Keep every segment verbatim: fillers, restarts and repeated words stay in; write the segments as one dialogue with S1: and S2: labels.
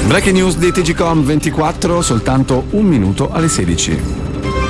S1: Breaking news di T G Com ventiquattro, soltanto un minuto alle sedici.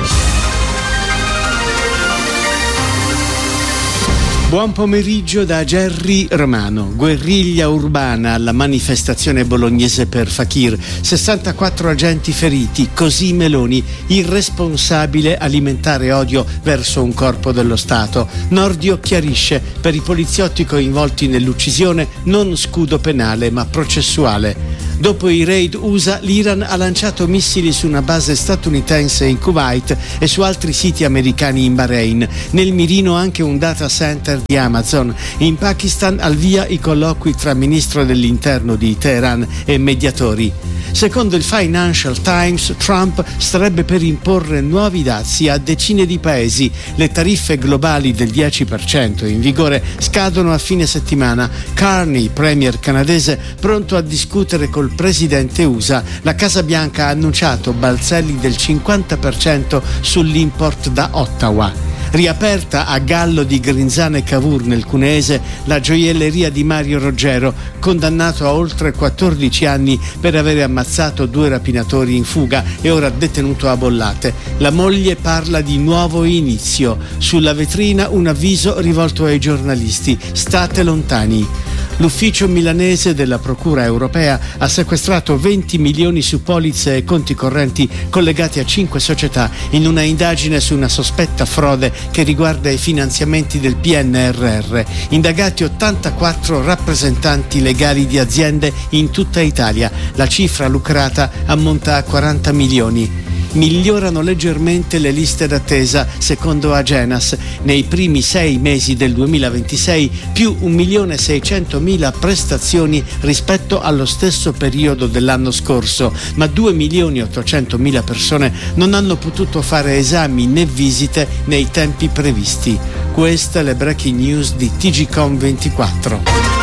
S2: Buon pomeriggio da Gerry Romano. Guerriglia urbana alla manifestazione bolognese per Fakir. sessantaquattro agenti feriti, così Meloni, irresponsabile alimentare odio verso un corpo dello Stato. Nordio chiarisce, per i poliziotti coinvolti nell'uccisione non scudo penale ma processuale. Dopo i raid U S A, l'Iran ha lanciato missili su una base statunitense in Kuwait e su altri siti americani in Bahrain. Nel mirino anche un data center di Amazon. In Pakistan al via i colloqui tra ministro dell'interno di Teheran e mediatori. Secondo il Financial Times, Trump starebbe per imporre nuovi dazi a decine di paesi. Le tariffe globali del dieci per cento in vigore scadono a fine settimana. Carney, premier canadese, pronto a discutere col presidente U S A. La Casa Bianca ha annunciato balzelli del cinquanta per cento sull'import da Ottawa. Riaperta a Gallo di Grinzane e Cavour nel Cuneese la gioielleria di Mario Roggero, condannato a oltre quattordici anni per aver ammazzato due rapinatori in fuga e ora detenuto a Bollate. La moglie parla di nuovo inizio. Sulla vetrina un avviso rivolto ai giornalisti: state lontani. L'ufficio milanese della Procura europea ha sequestrato venti milioni su polizze e conti correnti collegati a cinque società in una indagine su una sospetta frode che riguarda i finanziamenti del P N R R. Indagati ottantaquattro rappresentanti legali di aziende in tutta Italia. La cifra lucrata ammonta a quaranta milioni. Migliorano leggermente le liste d'attesa, secondo Agenas. Nei primi sei mesi del duemilaventisei più un milione seicentomila prestazioni rispetto allo stesso periodo dell'anno scorso, ma due milioni ottocentomila persone non hanno potuto fare esami né visite nei tempi previsti. Queste le breaking news di T G Com ventiquattro.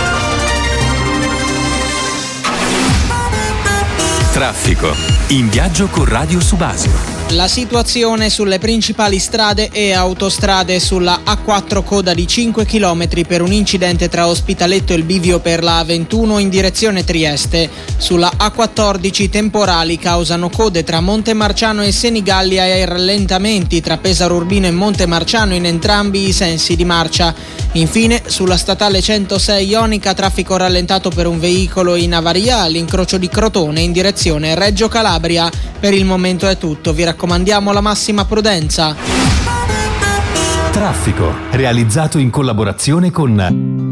S3: Traffico. In viaggio con Radio Subasio.
S4: La situazione sulle principali strade e autostrade: sulla A quattro coda di cinque chilometri per un incidente tra Ospitaletto e il bivio per la A ventuno in direzione Trieste. Sulla A quattordici temporali causano code tra Montemarciano e Senigallia e rallentamenti tra Pesaro Urbino e Montemarciano in entrambi i sensi di marcia. Infine sulla statale centosei ionica traffico rallentato per un veicolo in avaria all'incrocio di Crotone in direzione Reggio Calabria. Per il momento è tutto, vi raccomandiamo la massima prudenza.
S3: Traffico, realizzato in collaborazione con